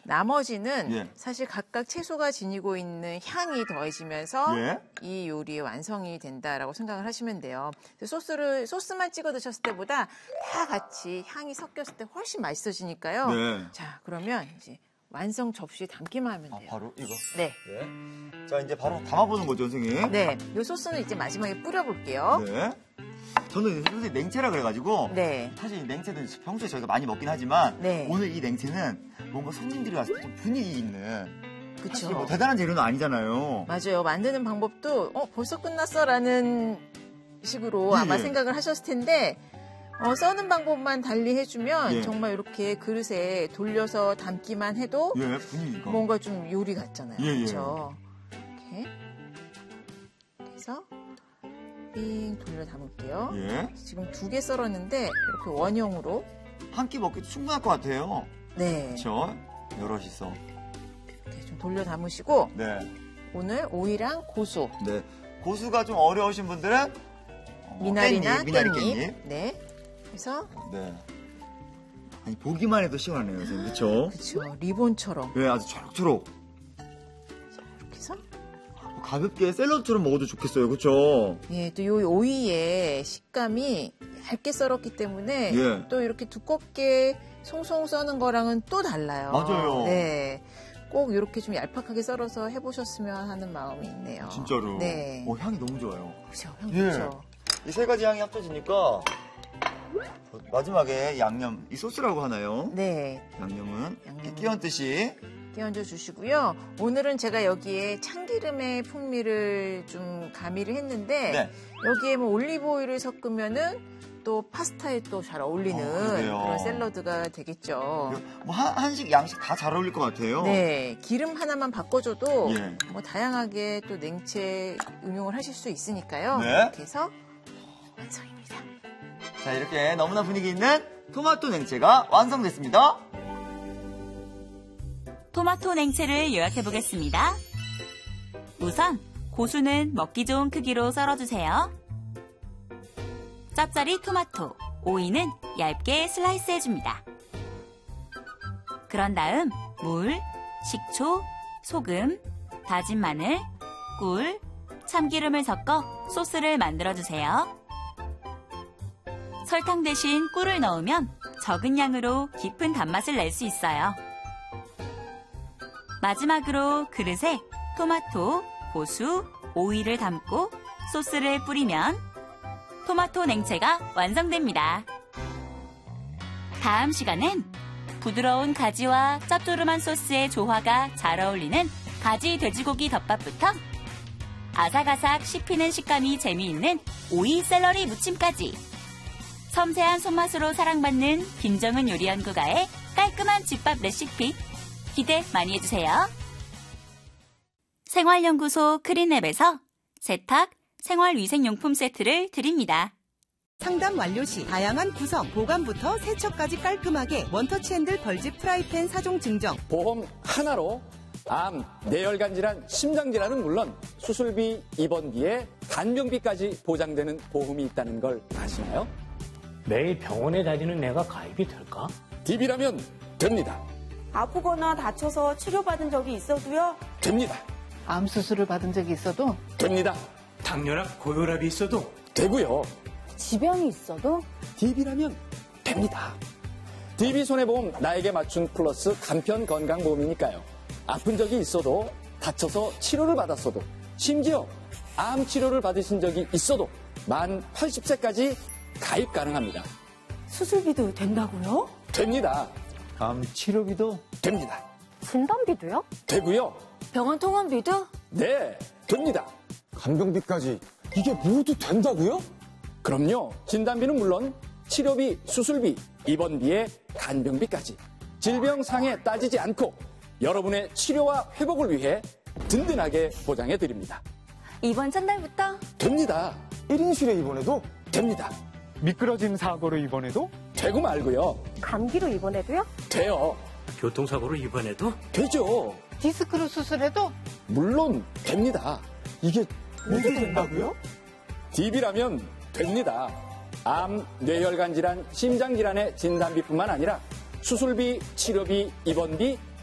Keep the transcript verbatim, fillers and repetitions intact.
나머지는 예. 사실 각각 채소가 지니고 있는 향이 더해지면서 예. 이 요리의 완성이 된다라고 생각을 하시면 돼요. 소스를 소스만 찍어 드셨을 때보다 다 같이 향이 섞였을 때 훨씬 맛있어지니까요. 네. 자, 그러면 이제 완성 접시에 담기만 하면 아, 돼요. 바로 이거? 네. 네. 자, 이제 바로 담아보는 거죠, 선생님? 네. 이 소스는 이제 마지막에 뿌려볼게요. 네. 저는 선생님 냉채라 그래가지고 네. 사실 냉채는 평소에 저희가 많이 먹긴 하지만 네. 오늘 이 냉채는 뭔가 손님들이 왔을 때 좀 분위기 있는 사실 뭐 그렇죠. 대단한 재료는 아니잖아요. 맞아요. 만드는 방법도 어 벌써 끝났어라는 식으로 예, 아마 예. 생각을 하셨을 텐데 어, 써는 방법만 달리 해주면 예. 정말 이렇게 그릇에 돌려서 담기만 해도 예, 분위기가. 뭔가 좀 요리 같잖아요. 예, 예. 그렇죠? 이렇게 그래서 삥 돌려 담을게요. 예. 지금 두 개 썰었는데 이렇게 원형으로 한 끼 먹기도 충분할 것 같아요. 네 그렇죠? 여럿이서. 이렇게 좀 돌려 담으시고 네. 오늘 오이랑 고수, 네. 고수가 좀 어려우신 분들은 어, 미나리나 깻잎, 미나리 깻잎, 깻잎. 네. 그래서 네. 아니 보기만 해도 시원하네요, 선생님. 그렇죠? 그렇죠. 리본처럼 네, 아주 초록초록. 이렇게 해서 가볍게 샐러드처럼 먹어도 좋겠어요. 그렇죠? 예, 또 요 오이의 식감이 얇게 썰었기 때문에 예. 또 이렇게 두껍게 송송 써는 거랑은 또 달라요. 맞아요. 네. 꼭 이렇게 좀 얄팍하게 썰어서 해보셨으면 하는 마음이 있네요. 진짜로. 네. 어, 향이 너무 좋아요. 그렇죠. 향 예. 좋죠. 이 세 가지 향이 합쳐지니까 마지막에 양념, 이 소스라고 하나요? 네. 양념은 양념은. 끼얹 듯이. 끼얹어 주시고요. 오늘은 제가 여기에 참기름의 풍미를 좀 가미를 했는데 네. 여기에 뭐 올리브 오일을 섞으면은 또 파스타에 또 잘 어울리는 어, 그래요. 그런 샐러드가 되겠죠. 뭐 한, 한식, 양식 다 잘 어울릴 것 같아요. 네, 기름 하나만 바꿔줘도 예. 뭐 다양하게 또 냉채 응용을 하실 수 있으니까요. 네. 이렇게 해서 완성입니다. 자, 이렇게 너무나 분위기 있는 토마토 냉채가 완성됐습니다. 토마토 냉채를 요약해 보겠습니다. 우선 고수는 먹기 좋은 크기로 썰어주세요. 짭짜리 토마토, 오이는 얇게 슬라이스 해줍니다. 그런 다음 물, 식초, 소금, 다진 마늘, 꿀, 참기름을 섞어 소스를 만들어주세요. 설탕 대신 꿀을 넣으면 적은 양으로 깊은 단맛을 낼 수 있어요. 마지막으로 그릇에 토마토, 고수, 오이를 담고 소스를 뿌리면 토마토 냉채가 완성됩니다. 다음 시간엔 부드러운 가지와 짭조름한 소스의 조화가 잘 어울리는 가지 돼지고기 덮밥부터 아삭아삭 씹히는 식감이 재미있는 오이 샐러리 무침까지 섬세한 손맛으로 사랑받는 김정은 요리연구가의 깔끔한 집밥 레시피 기대 많이 해주세요. 생활연구소 크린앱에서 세탁, 생활위생용품 세트를 드립니다. 상담 완료 시 다양한 구성, 보관부터 세척까지 깔끔하게 원터치 핸들 벌집 프라이팬 사종 증정. 보험 하나로 암, 뇌혈관 질환, 심장 질환은 물론 수술비, 입원비에 간병비까지 보장되는 보험이 있다는 걸 아시나요? 매일 병원에 다니는 내가 가입이 될까? 디비라면 됩니다. 아프거나 다쳐서 치료받은 적이 있어도요? 됩니다. 암 수술을 받은 적이 있어도 됩니다. 당뇨랑 고혈압이 있어도 되고요. 지병이 있어도? 디비라면 됩니다. 디비 손해보험 나에게 맞춘 플러스 간편 건강보험이니까요. 아픈 적이 있어도 다쳐서 치료를 받았어도 심지어 암 치료를 받으신 적이 있어도 만 팔십 세까지 가입 가능합니다. 수술비도 된다고요? 됩니다. 암 치료비도 됩니다. 진단비도요? 되고요. 병원 통원비도? 네, 됩니다. 간병비까지 이게 모두 된다고요? 그럼요. 진단비는 물론 치료비, 수술비, 입원비에 간병비까지 질병 상해 따지지 않고 여러분의 치료와 회복을 위해 든든하게 보장해 드립니다. 이번 첫날부터? 됩니다. 일 인실에 입원해도 됩니다. 미끄러짐 사고로 입원해도 되고 말고요. 감기로 입원해도요? 돼요. 교통사고로 입원해도 되죠. 디스크로 수술해도 물론 됩니다. 이게 모두 된다고요? 디비라면 됩니다. 암, 뇌혈관 질환, 심장 질환의 진단비뿐만 아니라 수술비, 치료비, 입원비,